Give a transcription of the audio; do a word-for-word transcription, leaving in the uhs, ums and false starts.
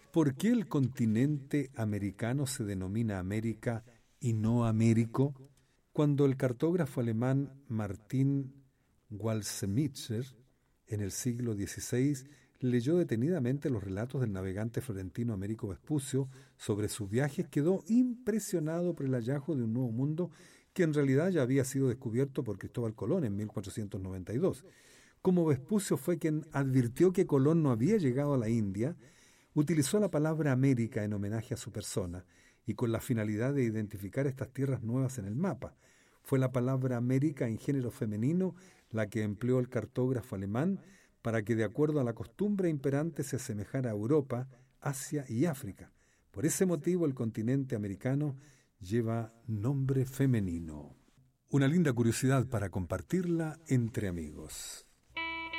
¿Por qué el continente americano se denomina América y no Américo? Cuando el cartógrafo alemán Martin Waldseemitscher, en el siglo dieciséis, leyó detenidamente los relatos del navegante florentino Américo Vespucio sobre sus viajes, quedó impresionado por el hallazgo de un nuevo mundo que en realidad ya había sido descubierto por Cristóbal Colón en mil cuatrocientos noventa y dos. Como Vespucio fue quien advirtió que Colón no había llegado a la India, utilizó la palabra América en homenaje a su persona y con la finalidad de identificar estas tierras nuevas en el mapa. Fue la palabra América en género femenino la que empleó el cartógrafo alemán para que, de acuerdo a la costumbre imperante, se asemejara a Europa, Asia y África. Por ese motivo, el continente americano lleva nombre femenino. Una linda curiosidad para compartirla entre amigos.